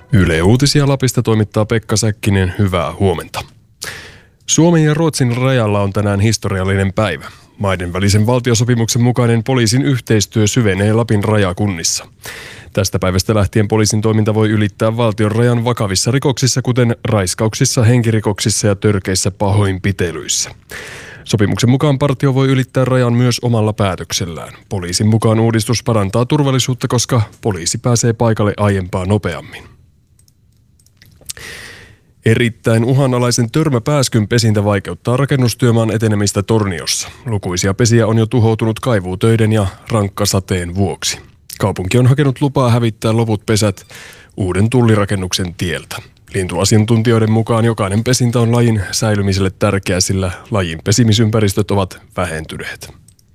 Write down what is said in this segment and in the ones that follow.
Yle Uutisia Lapista toimittaa Pekka Säkkinen, hyvää huomenta. Suomen ja Ruotsin rajalla on tänään historiallinen päivä. Maiden välisen valtiosopimuksen mukainen poliisin yhteistyö syvenee Lapin rajakunnissa. Tästä päivästä lähtien poliisin toiminta voi ylittää valtion rajan vakavissa rikoksissa, kuten raiskauksissa, henkirikoksissa ja törkeissä pahoinpitelyissä. Sopimuksen mukaan partio voi ylittää rajan myös omalla päätöksellään. Poliisin mukaan uudistus parantaa turvallisuutta, koska poliisi pääsee paikalle aiempaa nopeammin. Erittäin uhanalaisen törmäpääskyn pesintä vaikeuttaa rakennustyömaan etenemistä Torniossa. Lukuisia pesiä on jo tuhoutunut kaivuutöiden ja rankkasateen vuoksi. Kaupunki on hakenut lupaa hävittää loput pesät uuden tullirakennuksen tieltä. Lintuasiantuntijoiden mukaan jokainen pesintä on lajin säilymiselle tärkeä, sillä lajin pesimisympäristöt ovat vähentyneet.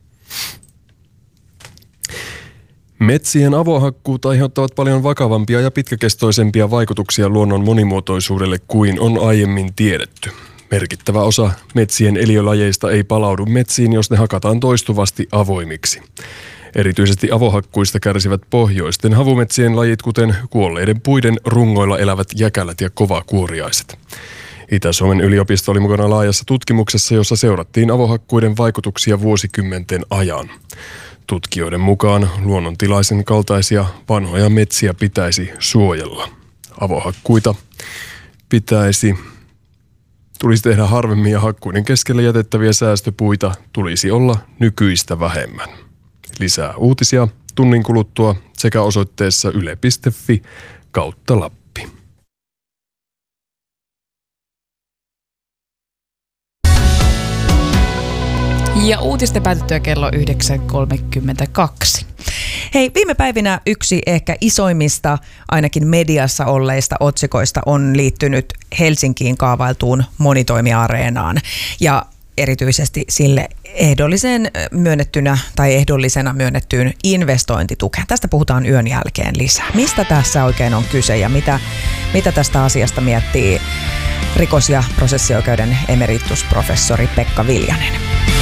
Metsien avohakkuut aiheuttavat paljon vakavampia ja pitkäkestoisempia vaikutuksia luonnon monimuotoisuudelle kuin on aiemmin tiedetty. Merkittävä osa metsien eliölajeista ei palaudu metsiin, jos ne hakataan toistuvasti avoimiksi. Erityisesti avohakkuista kärsivät pohjoisten havumetsien lajit, kuten kuolleiden puiden rungoilla elävät jäkälät ja kovakuoriaiset. Itä-Suomen yliopisto oli mukana laajassa tutkimuksessa, jossa seurattiin avohakkuiden vaikutuksia vuosikymmenten ajan. Tutkijoiden mukaan luonnontilaisen kaltaisia vanhoja metsiä pitäisi suojella. Avohakkuita tulisi tehdä harvemmin ja hakkuiden keskelle jätettäviä säästöpuita tulisi olla nykyistä vähemmän. Lisää uutisia tunnin kuluttua sekä osoitteessa yle.fi/Lappi. Ja uutisten päätettyä kello 9.32. Hei, viime päivinä yksi ehkä isoimmista, ainakin mediassa olleista otsikoista on liittynyt Helsinkiin kaavailtuun monitoimiareenaan ja erityisesti sille ehdollisena myönnettyyn investointitukeen. Tästä puhutaan yön jälkeen lisää. Mistä tässä oikein on kyse ja mitä tästä asiasta miettii rikos- ja prosessioikeuden emeritusprofessori Pekka Viljanen?